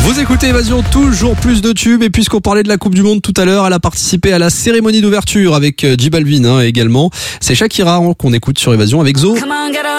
Vous écoutez Évasion, toujours plus de tubes. Et puisqu'on parlait de la Coupe du Monde tout à l'heure, elle a participé à la cérémonie d'ouverture avec J Balvin également. C'est Shakira qu'on écoute sur Évasion avec Zo.